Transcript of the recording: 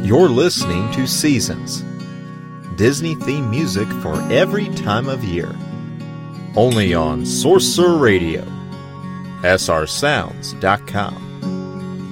You're listening to Seasons, Disney theme music for every time of year. Only on Sorcerer Radio, srsounds.com.